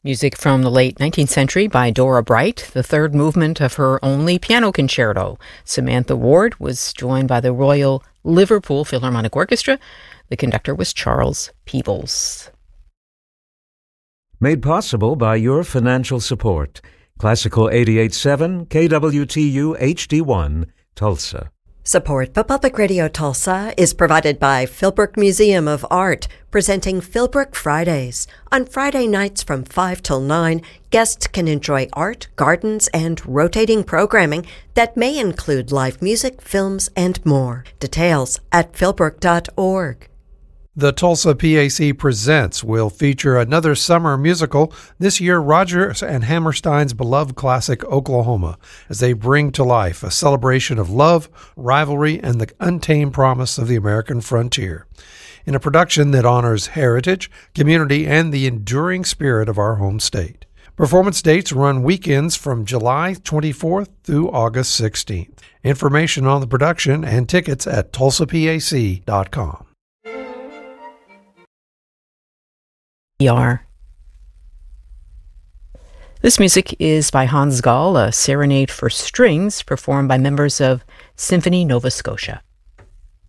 Music from the late 19th century by Dora Bright, the third movement of her only piano concerto. Samantha Ward was joined by the Royal Liverpool Philharmonic Orchestra. The conductor was Charles Peebles. Made possible by your financial support. Classical 88.7 KWTU HD1, Tulsa. Support for Public Radio Tulsa is provided by Philbrook Museum of Art, presenting Philbrook Fridays. On Friday nights from 5 till 9, guests can enjoy art, gardens, and rotating programming that may include live music, films, and more. Details at philbrook.org. The Tulsa PAC Presents will feature another summer musical, this year Rodgers and Hammerstein's beloved classic Oklahoma, as they bring to life a celebration of love, rivalry, and the untamed promise of the American frontier. In a production that honors heritage, community, and the enduring spirit of our home state. Performance dates run weekends from July 24th through August 16th. Information on the production and tickets at tulsapac.com. This music is by Hans Gall, a serenade for strings performed by members of Symphony Nova Scotia.